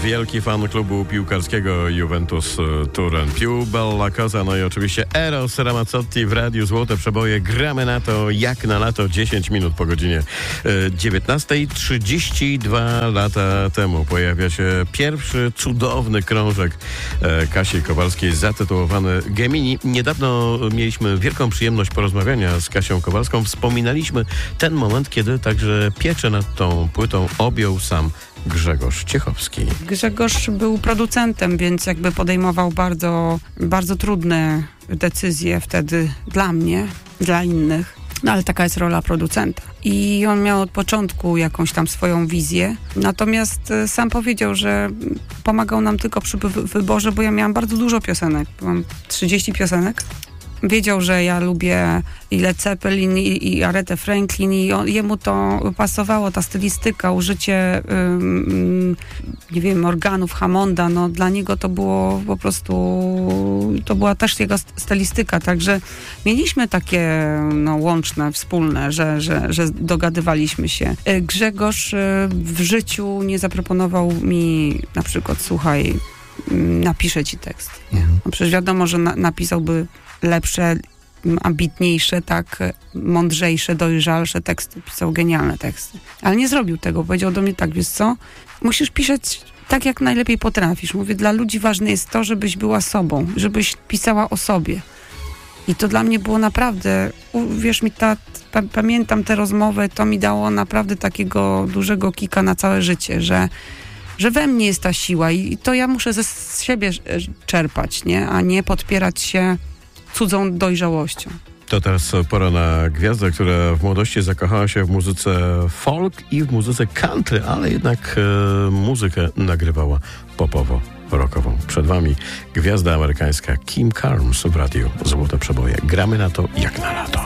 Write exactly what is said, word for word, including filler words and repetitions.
wielki fan klubu piłkarskiego Juventus Turin. Più bella cosa, no i oczywiście Eros Ramazzotti w Radiu Złote Przeboje. Gramy na to jak na lato, dziesięć minut po godzinie dziewiętnastej. trzydzieści dwa lata temu pojawia się pierwszy cudowny krążek Kasi Kowalskiej zatytułowany Gemini. Niedawno mieliśmy wielką przyjemność porozmawiania z Kasią Kowalską. Wspominaliśmy ten moment, kiedy także pieczę nad tą płytą objął sam Grzegorz Ciechowski. Grzegorz był producentem, więc jakby podejmował bardzo, bardzo trudne decyzje wtedy dla mnie, dla innych. No ale taka jest rola producenta. I on miał od początku jakąś tam swoją wizję. Natomiast sam powiedział, że pomagał nam tylko przy wyborze, bo ja miałam bardzo dużo piosenek. Mam trzydzieści piosenek. Wiedział, że ja lubię i Led Zeppelin, i, i Aretę Franklin, i on, jemu to pasowało, ta stylistyka, użycie ym, nie wiem, organów Hammonda, no dla niego to było po prostu, to była też jego stylistyka, także mieliśmy takie no, łączne, wspólne, że, że, że dogadywaliśmy się. Grzegorz w życiu nie zaproponował mi na przykład, słuchaj, napiszę ci tekst. Mhm. No przecież wiadomo, że na, napisałby lepsze, ambitniejsze, tak, mądrzejsze, dojrzalsze teksty. Pisał genialne teksty. Ale nie zrobił tego. Powiedział do mnie tak, wiesz co, musisz pisać tak, jak najlepiej potrafisz. Mówię, dla ludzi ważne jest to, żebyś była sobą, żebyś pisała o sobie. I to dla mnie było naprawdę, uwierz mi, ta, pa, pamiętam tę rozmowę, to mi dało naprawdę takiego dużego kika na całe życie, że że we mnie jest ta siła i to ja muszę ze siebie czerpać, nie? A nie podpierać się cudzą dojrzałością. To teraz pora na gwiazdę, która w młodości zakochała się w muzyce folk i w muzyce country, ale jednak e, muzykę nagrywała popowo-rockową. Przed wami gwiazda amerykańska Kim Carnes w Radiu Złote Przeboje. Gramy na to jak na lato.